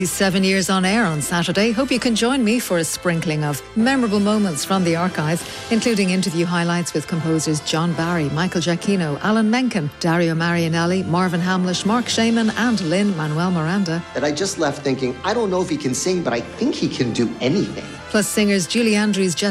7 years on air on Saturday. Hope you can join me for a sprinkling of memorable moments from the archive, including interview highlights with composers John Barry, Michael Giacchino, Alan Menken, Dario Marianelli, Marvin Hamlish, Mark Shaman and Lin-Manuel Miranda. That I just left thinking, I don't know if he can sing, but I think he can do anything. Plus singers Julie Andrews,